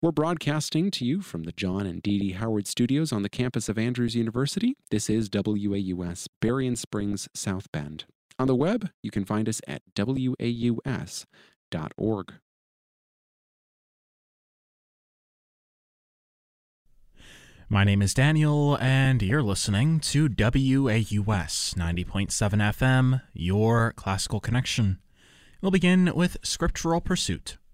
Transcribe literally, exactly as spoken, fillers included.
We're broadcasting to you from the John and Dee Dee Howard Studios on the campus of Andrews University. This is W A U S, Berrien Springs, South Bend. On the web, you can find us at W A U S dot org. My name is Daniel, and you're listening to W A U S ninety point seven F M, your classical connection. We'll begin with Scriptural Pursuit.